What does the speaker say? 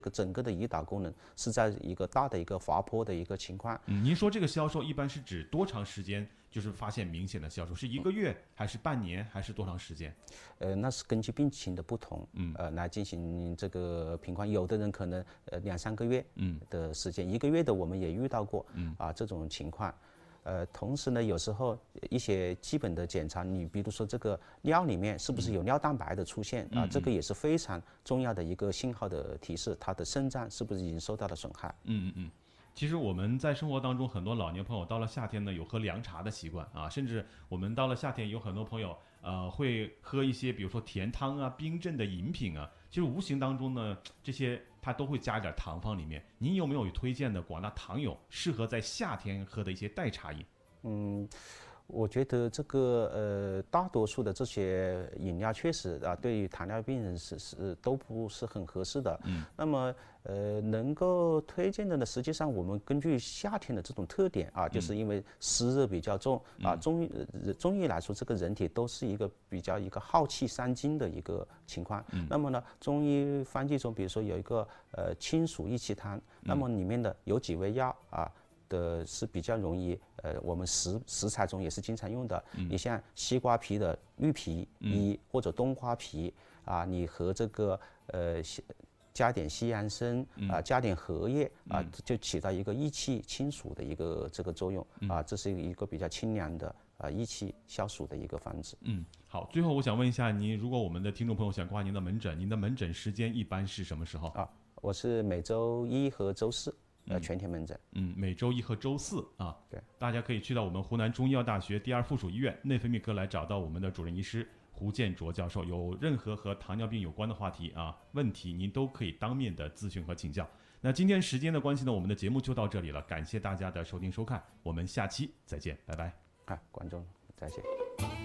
整个的胰岛功能是在一个大的一个滑坡的一个情况。 您说这个消瘦一般是指多长时间就是发现明显的消瘦？是1个月还是半年还是多长时间？ 那是根据病情的不同，来进行这个评判。有的人可能2-3个月的时间，1个月的我们也遇到过，这种情况。同时呢，有时候一些基本的检查，你比如说这个尿里面是不是有尿蛋白的出现这个也是非常重要的一个信号的提示，它的肾脏是不是已经受到了损害。 其实我们在生活当中，很多老年朋友到了夏天呢，有喝凉茶的习惯啊，甚至我们到了夏天，有很多朋友会喝一些，比如说甜汤啊、冰镇的饮品啊。其实无形当中呢，这些它都会加一点糖放里面。您有没有推荐的广大糖友适合在夏天喝的一些代茶饮？ 我觉得这个大多数的这些饮料确实对于糖尿病人都不是很合适的。那么能够推荐的呢，实际上我们根据夏天的这种特点就是因为湿热比较重中医来说，这个人体都是一个比较耗气伤津的一个情况。那么呢，中医方剂中，比如说有一个清暑益气汤，那么里面的有几味药的是比较容易，我们食材中也是经常用的。你像西瓜皮的绿皮或者冬瓜皮你和这个加点西洋参加点荷叶就起到一个益气清暑的一个这个作用这是一个比较清凉的益气消暑的一个方子。 好，最后我想问一下您，如果我们的听众朋友想挂您的门诊，您的门诊时间一般是什么时候？ 我是每周1和周4。全天门诊。 每周1和周4 对， 大家可以去到我们湖南中医药大学第2附属医院内分泌科来找到我们的主任医师胡建卓教授，有任何和糖尿病有关的话题问题您都可以当面的咨询和请教。那今天时间的关系呢，我们的节目就到这里了，感谢大家的收听收看，我们下期再见，拜拜。 观众再见。